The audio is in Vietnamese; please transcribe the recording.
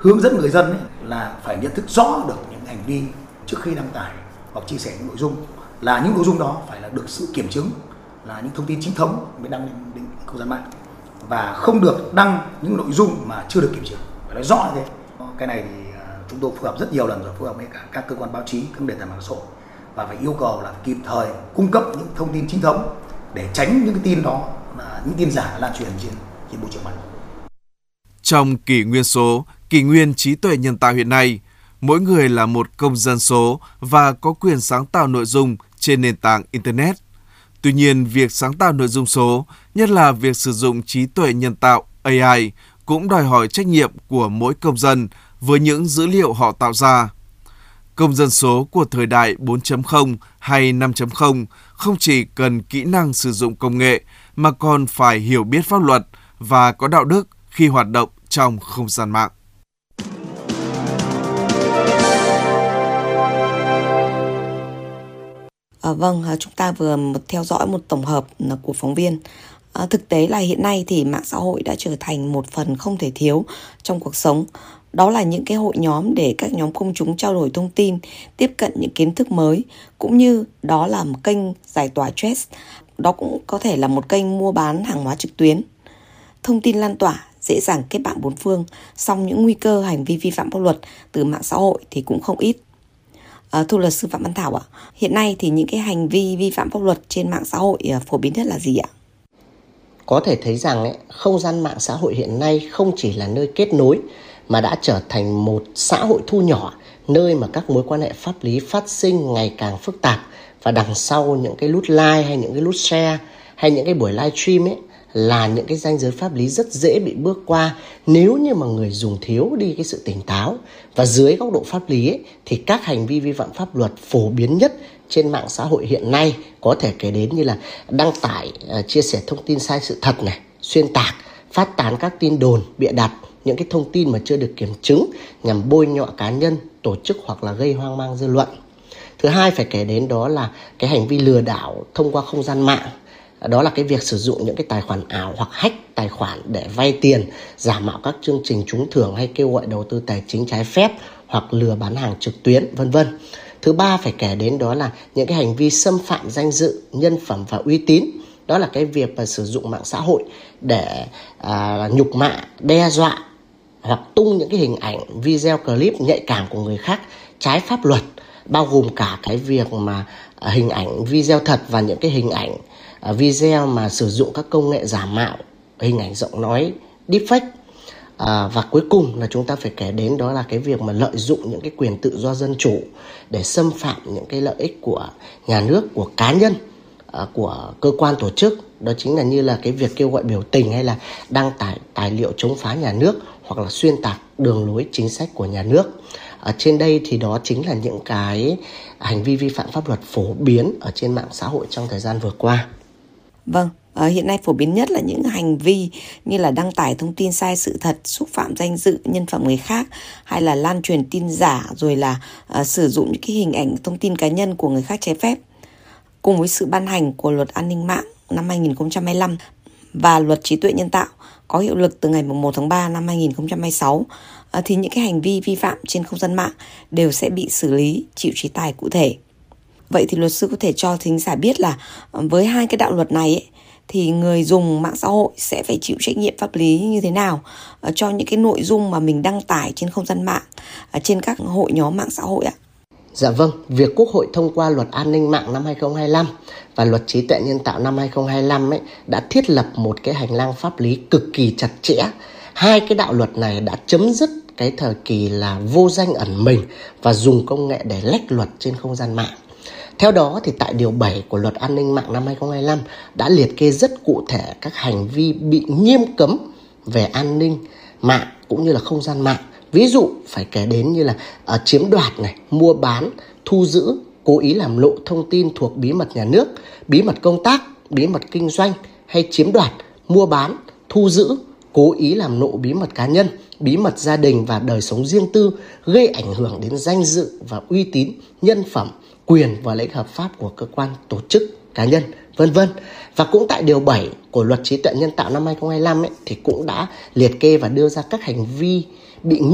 hướng dẫn người dân là phải nhận thức rõ được những hành vi trước khi đăng tải hoặc chia sẻ những nội dung, là những nội dung đó phải là được sự kiểm chứng, là những thông tin chính thống mới đăng lên không gian mạng, và không được đăng những nội dung mà chưa được kiểm chứng, phải nói rõ như thế. Cái này thì chúng tôi phối hợp rất nhiều lần rồi, phối hợp với các cơ quan báo chí, các nền tảng mạng xã hội, và phải yêu cầu là kịp thời cung cấp những thông tin chính thống để tránh những cái tin đó là những tin giả lan truyền trên môi trường mạng. Trong kỷ nguyên số, kỷ nguyên trí tuệ nhân tạo hiện nay, mỗi người là một công dân số và có quyền sáng tạo nội dung trên nền tảng Internet. Tuy nhiên, việc sáng tạo nội dung số, nhất là việc sử dụng trí tuệ nhân tạo AI, cũng đòi hỏi trách nhiệm của mỗi công dân với những dữ liệu họ tạo ra. Công dân số của thời đại 4.0 hay 5.0 không chỉ cần kỹ năng sử dụng công nghệ mà còn phải hiểu biết pháp luật và có đạo đức khi hoạt động trong không gian mạng. Vâng, chúng ta vừa theo dõi một tổng hợp của phóng viên. Thực tế là hiện nay thì mạng xã hội đã trở thành một phần không thể thiếu trong cuộc sống. Đó là những cái hội nhóm để các nhóm công chúng trao đổi thông tin, tiếp cận những kiến thức mới, cũng như đó là một kênh giải tỏa stress. Đó cũng có thể là một kênh mua bán hàng hóa trực tuyến. Thông tin lan tỏa, dễ dàng kết bạn bốn phương, song những nguy cơ hành vi vi phạm pháp luật từ mạng xã hội thì cũng không ít. Thưa luật sư Phạm Văn Thảo ạ, hiện nay thì những cái hành vi vi phạm pháp luật trên mạng xã hội phổ biến nhất là gì ạ? Có thể thấy rằng không gian mạng xã hội hiện nay không chỉ là nơi kết nối mà đã trở thành một xã hội thu nhỏ, nơi mà các mối quan hệ pháp lý phát sinh ngày càng phức tạp, và đằng sau những cái nút like hay những cái nút share hay những cái buổi live stream là những cái ranh giới pháp lý rất dễ bị bước qua nếu như mà người dùng thiếu đi cái sự tỉnh táo. Và dưới góc độ pháp lý thì các hành vi vi phạm pháp luật phổ biến nhất trên mạng xã hội hiện nay có thể kể đến như là đăng tải, chia sẻ thông tin sai sự thật này, xuyên tạc, phát tán các tin đồn, bịa đặt những cái thông tin mà chưa được kiểm chứng nhằm bôi nhọ cá nhân, tổ chức hoặc là gây hoang mang dư luận. Thứ hai phải kể đến đó là cái hành vi lừa đảo thông qua không gian mạng. Đó là cái việc sử dụng những cái tài khoản ảo hoặc hack tài khoản để vay tiền, giả mạo các chương trình trúng thưởng hay kêu gọi đầu tư tài chính trái phép hoặc lừa bán hàng trực tuyến, vân vân. Thứ ba phải kể đến đó là những cái hành vi xâm phạm danh dự, nhân phẩm và uy tín. Đó là cái việc mà sử dụng mạng xã hội để nhục mạ, đe dọa hoặc tung những cái hình ảnh, video clip nhạy cảm của người khác trái pháp luật, bao gồm cả cái việc mà hình ảnh video thật và những cái hình ảnh video mà sử dụng các công nghệ giả mạo, hình ảnh giọng nói deepfake. Và cuối cùng là chúng ta phải kể đến đó là cái việc mà lợi dụng những cái quyền tự do dân chủ để xâm phạm những cái lợi ích của nhà nước, của cá nhân, của cơ quan tổ chức. Đó chính là như là cái việc kêu gọi biểu tình hay là đăng tải tài liệu chống phá nhà nước hoặc là xuyên tạc đường lối chính sách của nhà nước. Ở trên đây thì đó chính là những cái hành vi vi phạm pháp luật phổ biến ở trên mạng xã hội trong thời gian vừa qua. Vâng, hiện nay phổ biến nhất là những hành vi như là đăng tải thông tin sai sự thật, xúc phạm danh dự, nhân phẩm người khác, hay là lan truyền tin giả, rồi là sử dụng những cái hình ảnh, thông tin cá nhân của người khác trái phép. Cùng với sự ban hành của Luật An ninh mạng năm 2025 và Luật Trí tuệ nhân tạo có hiệu lực từ ngày 1 tháng 3 năm 2026, thì những cái hành vi vi phạm trên không gian mạng đều sẽ bị xử lý, chịu chế tài cụ thể. Vậy thì luật sư có thể cho thính giả biết là với hai cái đạo luật này thì người dùng mạng xã hội sẽ phải chịu trách nhiệm pháp lý như thế nào cho những cái nội dung mà mình đăng tải trên không gian mạng, trên các hội nhóm mạng xã hội ạ? Dạ vâng, việc Quốc hội thông qua Luật An ninh mạng năm 2025 và Luật Trí tuệ nhân tạo năm 2025 đã thiết lập một cái hành lang pháp lý cực kỳ chặt chẽ. Hai cái đạo luật này đã chấm dứt cái thời kỳ là vô danh ẩn mình và dùng công nghệ để lách luật trên không gian mạng. Theo đó thì tại điều 7 của Luật An ninh mạng năm 2025 đã liệt kê rất cụ thể các hành vi bị nghiêm cấm về an ninh mạng cũng như là không gian mạng. Ví dụ phải kể đến như là chiếm đoạt này, mua bán, thu giữ, cố ý làm lộ thông tin thuộc bí mật nhà nước, bí mật công tác, bí mật kinh doanh, hay chiếm đoạt, mua bán, thu giữ, cố ý làm lộ bí mật cá nhân, bí mật gia đình và đời sống riêng tư, gây ảnh hưởng đến danh dự và uy tín, nhân phẩm, quyền và lợi ích hợp pháp của cơ quan, tổ chức, cá nhân, vân vân. Và cũng tại điều 7 của Luật Trí tuệ nhân tạo năm 2025 thì cũng đã liệt kê và đưa ra các hành vi bị